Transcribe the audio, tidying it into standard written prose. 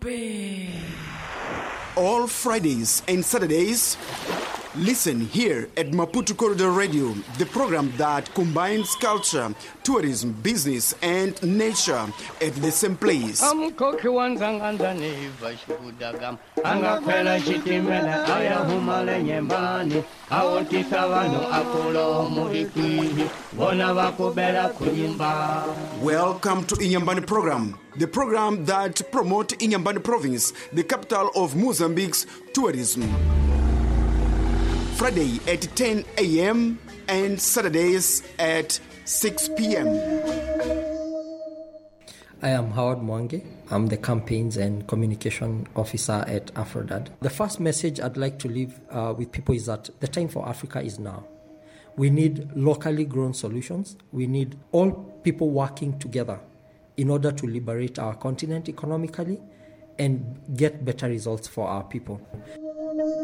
All Fridays and Saturdays, listen here at Maputo Corridor Radio, the program that combines culture, tourism, business, and nature at the same place. Welcome to Inyambani program, the program that promotes Inyambani province, the capital of Mozambique's tourism. Friday at 10 a.m. and Saturdays at 6 p.m. I am Howard Mwangi. I'm the Campaigns and Communication Officer at Afrodad. The first message I'd like to leave with people is that the time for Africa is now. We need locally grown solutions. We need all people working together in order to liberate our continent economically and get better results for our people.